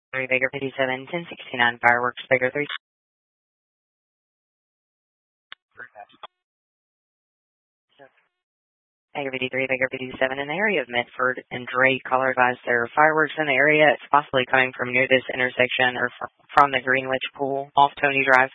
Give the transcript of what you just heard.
3 Baker 57, 1069 Fireworks, Baker 3. Baker 53, Baker 57 in the area of Medford and Drake. Caller advised there are fireworks in the area. It's possibly coming from near this intersection or from the Greenwich Pool off Tony Drive.